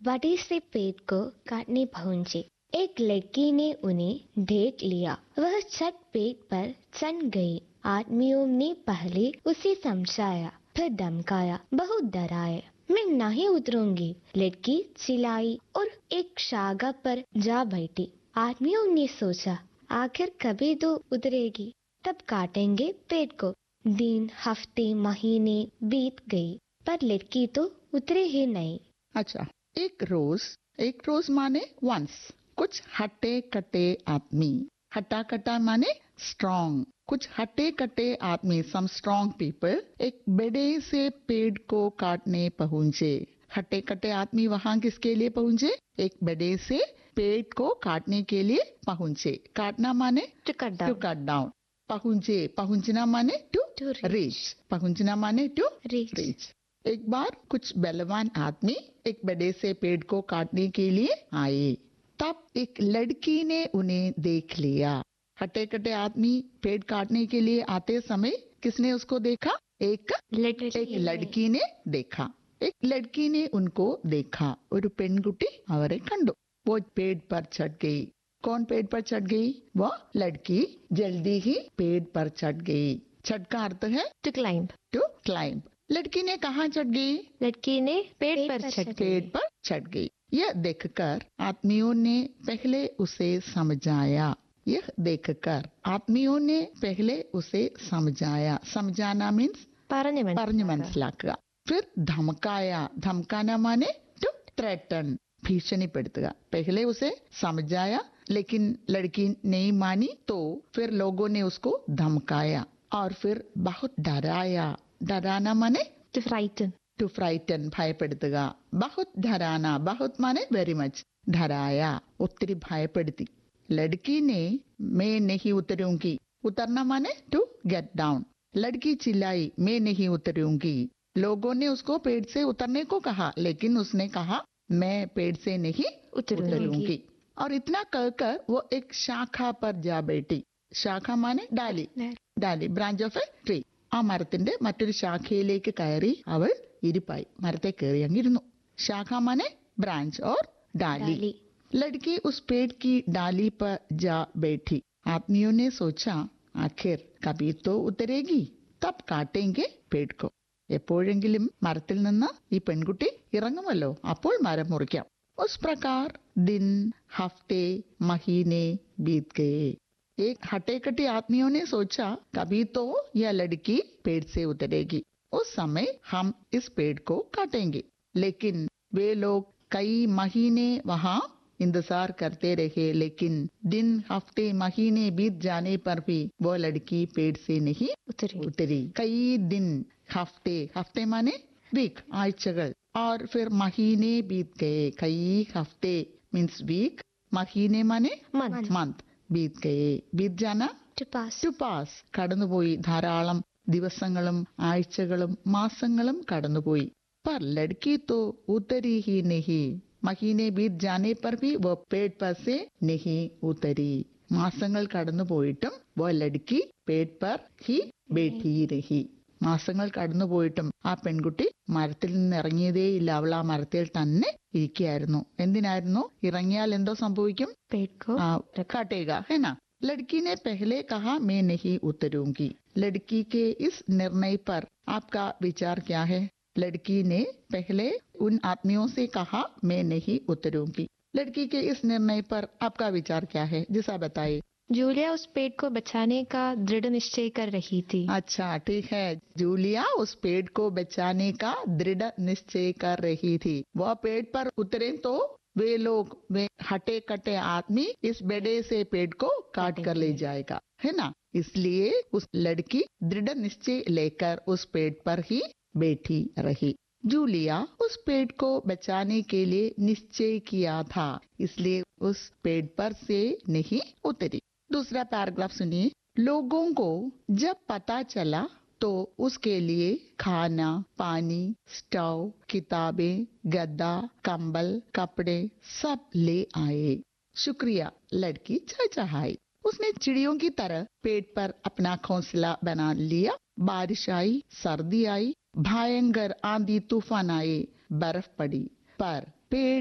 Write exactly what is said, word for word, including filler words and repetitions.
बड़े से पेड़ को काटने पहुंचे। एक लड़की ने उन्हें देख लिया। वह छत पेड़ पर चढ़ गई। आदमियों ने पहले उसे समझाया, फिर धमकाया, बहुत डराए। मैं नहीं उतरूंगी, लड़की चिल्लाई और एक शाखा पर जा बैठी। आदमियों ने सोचा, आखिर कभी तो उतरेगी, तब काटेंगे पेड़ को। दिन, हफ्ते, महीने बीत गई, पर लड़की तो उतरे ही नहीं। अच्छा, एक रोज, एक रोज माने वंस, कुछ हटे कटे आदमी, हटा कटा माने स्ट्रॉन्ग, कुछ हटे कटे आदमी, सम स्ट्रॉन्ग पीपल, एक बड़े से पेड़ को काटने पहुंचे। हटे कटे आदमी वहां किसके लिए पहुंचे? एक बड़े से पेड़ को काटने के लिए पहुंचे। काटना माने to cut to cut down, पहुंचे, पहुंचना माने टू टू रीच, पहुंचना माने टू रीच। रीच। एक बार कुछ बलवान आदमी एक बड़े से पेड़ को काटने के लिए आए। तब एक लड़की ने उन्हें देख लिया। हटे कटे आदमी पेड़ काटने के लिए आते समय किसने उसको देखा? एक लड़की एक लड़की ने देखा। एक लड़की ने उनको देखा। ഒരു പെൺകുട്ടി അവരെ കണ്ടു. वो पेड़ पर चढ़ गई। कौन पेड़ पर चढ़ गई? वो लड़की जल्दी ही पेड़ पर चढ़ गई। चढ़ का अर्थ है टू क्लाइंब। To climb. लड़की ने कहाँ चढ़ गई? लड़की ने पेड़ पर चढ़ पेड़ पर चढ़ गई। यह देखकर आदमियों ने पहले उसे समझाया। यह देखकर आदमियों ने पहले उसे समझाया। समझाना मीन्स പറഞ്ഞു മനസ്സിലാക്കുക. फिर धमकाया, धमकाना माने टू थ्रेटन, भीषणीപ്പെടുത്തുക. पहले उसे समझाया लेकिन लड़की नहीं मानी, तो फिर लोगों ने उसको धमकाया और फिर बहुत डराया. डराना माने टू फ्राइटन, टू फ्राइटन, ഭയപ്പെടുത്തുക. बहुत डराना, बहुत माने वेरी मच, डराया, ഒത്തിരി ഭയപ്പെടുത്തി. लड़की ने मैं नहीं उतरूंगी, उतरना माने टू गेट डाउन. लड़की चिल्लाई, मैं नहीं उतरूंगी. लोगों ने उसको पेड़ से उतरने को कहा, लेकिन उसने कहा मैं पेड़ से नहीं उतरूंगी. और इतना कहकर वो एक शाखा पर जा बैठी. शाखा माने डाली, डाली, ബ്രാഞ്ച് ഓഫ് എ ട്രീ. ആ മരത്തിന്റെ മറ്റൊരു ശാഖയിലേക്ക് കയറി അവൾ ഇരിപ്പായി. മരത്തെ കയറി അങ്ങിരുന്നു. ശാഖ മാനെ ബ്രാഞ്ച് ഓർ डाली. लड़की उस पेड़ की डाली पर जा बैठी. आदमियों ने सोचा, आखिर कभी तो उतरेगी, तब काटेंगे पेड़ को. എപ്പോഴെങ്കിലും മരത്തിൽ നിന്ന് ഈ പെൺകുട്ടി ഇറങ്ങുമല്ലോ, അപ്പോൾ മരം മുറിക്കാം. उस प्रकार दिन, हफ्ते, महीने बीत गए. एक हटे कटे आदमियों ने सोचा, कभी तो यह लड़की पेड़ से उतरेगी, उस समय हम इस पेड़ को काटेंगे. लेकिन वे लोग कई महीने वहाँ इंतजार करते रहे. लेकिन दिन, हफ्ते, महीने बीत जाने पर भी वो लड़की पेड़ से नहीं उतरी. उतरी. कई दिन, हफ्ते, हफ्ते माने वीक, ആഴ്ചകൾ, और फिर महीने बीत गए. कई हफ्ते मीन्स वीक, महीने माने मंथ, बीत गए. बीत जाना ടു പാസ്, ടു പാസ്, കടന്നുപോയി. ധാരാളം ദിവസങ്ങളും ആഴ്ചകളും മാസങ്ങളും കടന്നുപോയി. पर लड़की तो उतरी ही नहीं. മഹീനെ ബീത് ജാനെ പർ ഭി വോ പേട് പർ സെ നഹി ഉതരി. മാസങ്ങൾ കടന്നുപോയിട്ടും വോ ലഡ്കി പേട് പർ ഹി ബൈഠി രഹി. മാസങ്ങൾ കടന്നുപോയിട്ടും ആ പെൺകുട്ടി മരത്തിൽ നിന്ന് ഇറങ്ങിയതേയില്ല. അവൾ ആ മരത്തിൽ തന്നെ ഇരിക്കുകയായിരുന്നു. എന്തിനായിരുന്നു? ഇറങ്ങിയാൽ എന്തോ സംഭവിക്കും? കാട്ടേഗ ഹെന. लड़की ने पहले कहा मैं नहीं उतरूंगी. लड़की के इस निर्णय पर आपका विचार क्या है? लड़की ने पहले उन आदमियों से कहा मैं नहीं उतरूंगी. लड़की के इस निर्णय पर आपका विचार क्या है? जैसा बताइए. जूलिया उस पेड़ को बचाने का दृढ़ निश्चय कर रही थी. अच्छा, ठीक है. जूलिया उस पेड़ को बचाने का दृढ़ निश्चय कर रही थी. वह पेड़ पर उतरे तो वे लोग, वे हटे कटे आदमी इस बड़े से पेड़ को काट कर ले जाएगा, है ना. इसलिए उस लड़की दृढ़ निश्चय लेकर उस पेड़ पर ही बैठी रही. जूलिया उस पेड़ को बचाने के लिए निश्चय किया था, इसलिए उस पेड़ पर से नहीं उतरी. दूसरा पैराग्राफ सुनिए. लोगों को जब पता चला तो उसके लिए खाना, पानी, स्टोव, किताबें, गद्दा, कंबल, कपड़े सब ले आए. शुक्रिया, लड़की चहचहाई. उसने चिड़ियों की तरह पेड़ पर अपना घोंसला बना लिया. बारिश आई, सर्दी आई, भयंकर आंधी तूफान आए, बर्फ पड़ी, पर पेड़